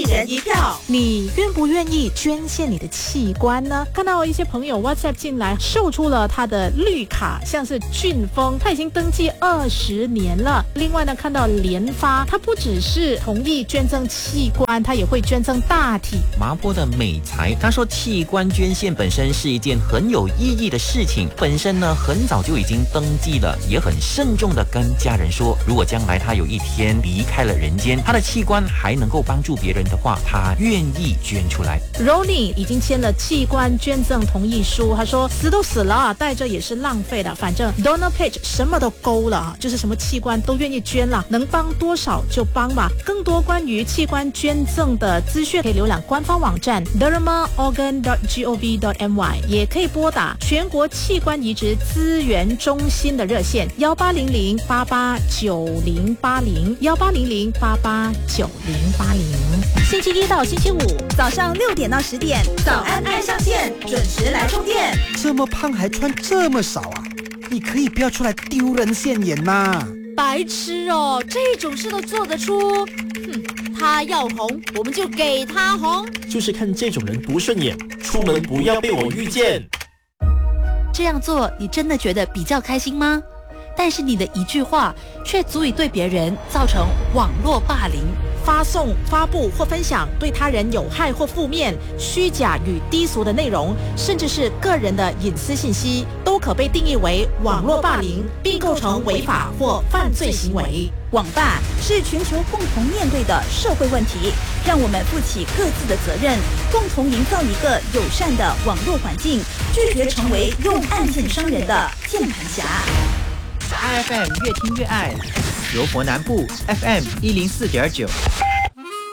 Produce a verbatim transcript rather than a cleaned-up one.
人一票。 你愿不愿意捐献你的器官呢？看到一些朋友 WhatsApp 进来，秀出了他的绿卡，像是俊峰，他已经登记二十年了。另外呢，看到联发，他不只是同意捐赠器官，他也会捐赠大体。 麻坡的美才，他说器官捐献本身是一件很有意义的事情，本身呢很早就已经登记了，也很慎重的跟家人说，如果将来他有一天离开了人间，他的器官还能够帮助别人的话，他愿意捐出来。 Ronnie 已经签了器官捐赠同意书，他说死都死了，带着也是浪费的，反正 donor page 什么都勾了，就是什么器官都愿意捐了，能帮多少就帮吧。更多关于器官捐赠的资讯可以浏览官方网站 derma organ dot gov dot my， 也可以拨打全国器官移植资源中心的热线幺八零零八八九零八零幺八零零八八九零八零。星期一到星期五早上六点到十点，早安爱上线，准时来充电。 这么胖还穿这么少啊？你可以不要出来丢人现眼呐！ 白痴哦，这种事都做得出？哼，他要红，我们就给他红。 就是看这种人不顺眼，出门不要被我遇见。 这样做，你真的觉得比较开心吗？但是你的一句话，却足以对别人造成网络霸凌。 发送、发布或分享对他人有害或负面、虚假与低俗的内容，甚至是个人的隐私信息，都可被定义为网络霸凌，并构成违法或犯罪行为。 网霸是全球共同面对的社会问题，让我们负起各自的责任，共同营造一个友善的网络环境，拒绝成为用案件伤人的键盘侠。 I F M 越听越爱，柔佛南部 F M 一零四点九。